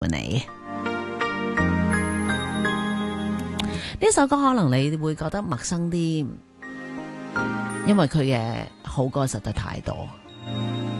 你呢首歌可能你會覺得陌生啲，因為佢嘅好歌實在太多。